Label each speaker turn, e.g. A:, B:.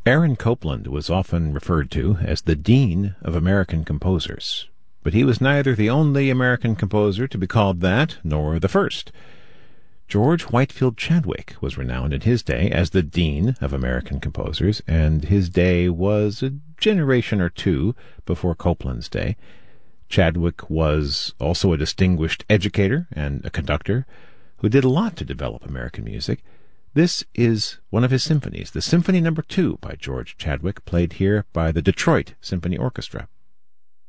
A: Aaron Copland was often referred to as the Dean of American Composers, but he was neither the only American composer to be called that, nor the first. George Whitefield Chadwick was renowned in his day as the Dean of American Composers, and his day was a generation or two before Copland's day. Chadwick was also a distinguished educator and a conductor who did a lot to develop American music. This is one of his symphonies, the Symphony No. 2 by George Chadwick, played here by the Detroit Symphony Orchestra.